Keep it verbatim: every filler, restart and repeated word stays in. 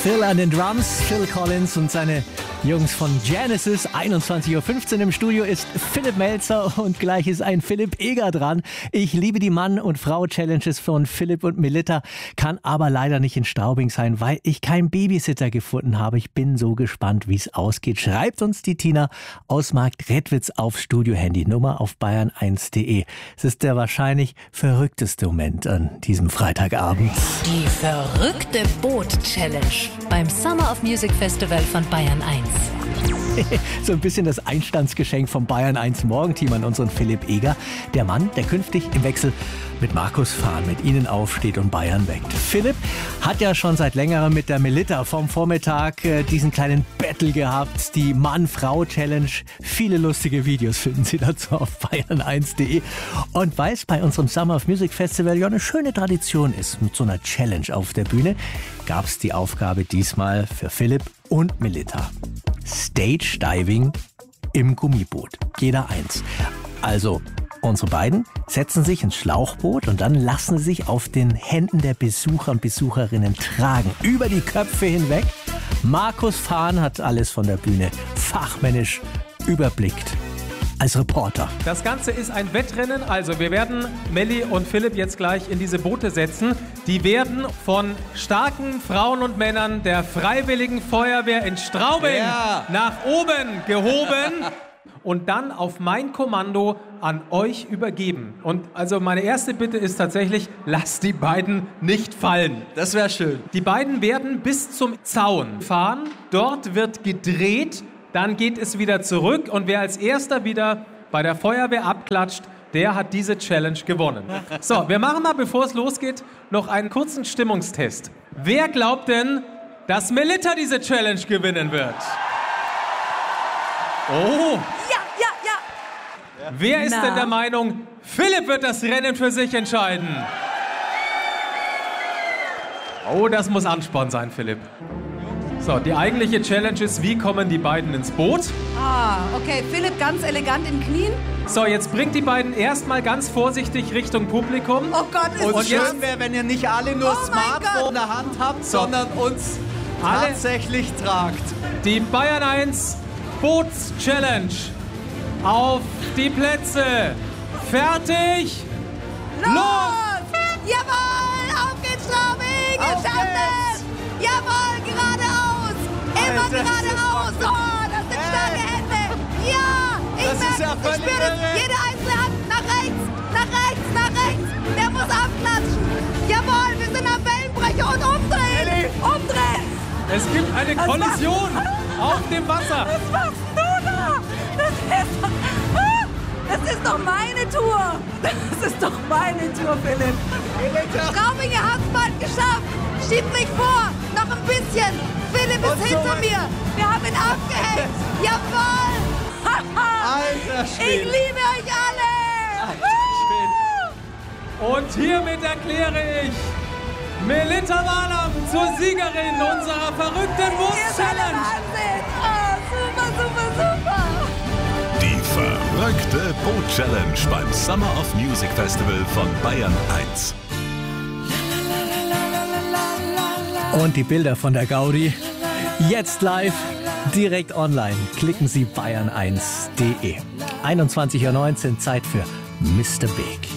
Phil an den Drums, Phil Collins und seine Jungs von Genesis. einundzwanzig Uhr fünfzehn im Studio ist Philipp Melzer und gleich ist ein Philipp Eger dran. Ich liebe die Mann- und Frau-Challenges von Philipp und Melitta, kann aber leider nicht in Straubing sein, weil ich keinen Babysitter gefunden habe. Ich bin so gespannt, wie es ausgeht. Schreibt uns die Tina aus Marktredwitz auf Studio-Handy-Nummer auf bayern eins punkt de. Es ist der wahrscheinlich verrückteste Moment an diesem Freitagabend. Die verrückte Boot-Challenge beim Summer of Music Festival von Bayern eins. So ein bisschen das Einstandsgeschenk vom Bayern eins Morgenteam an unseren Philipp Eger. Der Mann, der künftig im Wechsel mit Markus Fahn mit Ihnen aufsteht und Bayern weckt. Philipp hat ja schon seit längerem mit der Melitta vom Vormittag äh, diesen kleinen Battle gehabt. Die Mann-Frau-Challenge. Viele lustige Videos finden Sie dazu auf bayern eins punkt de. Und weil es bei unserem Summer of Music Festival ja eine schöne Tradition ist mit so einer Challenge auf der Bühne, gab es die Aufgabe diesmal für Philipp und Melitta. Stage Diving im Gummiboot. Jeder eins. Also, unsere beiden setzen sich ins Schlauchboot und dann lassen sie sich auf den Händen der Besucher und Besucherinnen tragen. Über die Köpfe hinweg. Markus Fahn hat alles von der Bühne fachmännisch überblickt. Als Reporter. Das Ganze ist ein Wettrennen, also wir werden Melli und Philipp jetzt gleich in diese Boote setzen. Die werden von starken Frauen und Männern der Freiwilligen Feuerwehr in Straubing ja. nach oben gehoben und dann auf mein Kommando an euch übergeben. Und also meine erste Bitte ist tatsächlich, lasst die beiden nicht fallen. Das wäre schön. Die beiden werden bis zum Zaun fahren, dort wird gedreht. Dann geht es wieder zurück und wer als erster wieder bei der Feuerwehr abklatscht, der hat diese Challenge gewonnen. So, wir machen mal, bevor es losgeht, noch einen kurzen Stimmungstest. Wer glaubt denn, dass Melitta diese Challenge gewinnen wird? Oh! Ja, ja, ja! Wer ist Na. denn der Meinung, Philipp wird das Rennen für sich entscheiden? Oh, das muss Ansporn sein, Philipp. So, die eigentliche Challenge ist, wie kommen die beiden ins Boot? Ah, okay. Philipp ganz elegant in Knien. So, jetzt bringt die beiden erstmal ganz vorsichtig Richtung Publikum. Oh Gott, ist Und das schön wäre, wenn ihr nicht alle nur Oh mein Smartphone Gott. in der Hand habt, So. sondern uns Alle- tatsächlich tragt. Die Bayern eins Boots-Challenge. Auf die Plätze. Fertig. los! Jawohl, auf geht's, Straubing! Ihr Auf schafft geht's! es! Jawohl, geradeaus! Immer Alter, geradeaus! Oh, das sind starke Hände! Ja! Ich Das ist merke, ja ich völlig spüre das. irre. Jede einzelne Hand nach rechts, nach rechts, nach rechts! Der muss abklatschen! Jawohl, wir sind am Wellenbrecher und umdrehen! Umdrehen! Es gibt eine Was Kollision auf dem Wasser. Was machst du da? Das ist doch... Ah, Das ist doch meine Tour! Das ist doch meine Tour, Philipp! Straubing, ihr habt's bald geschafft! Schiebt mich vor! Noch ein bisschen! Philipp ist Und hinter zurück. mir! Wir haben ihn abgehängt! Jawohl! Alter Ich Schwede. liebe euch alle! Und hiermit erkläre ich Melitta Walam zur Siegerin unserer verrückten Ihr seid der Boots-Challenge. Wahnsinn! Oh, super, super, super! Die verrückte Boot-Challenge beim Summer of Music Festival von Bayern eins. Und die Bilder von der Gaudi jetzt live, direkt online. Klicken Sie bayern eins punkt de. einundzwanzig Uhr neunzehn, Zeit für Mister Big.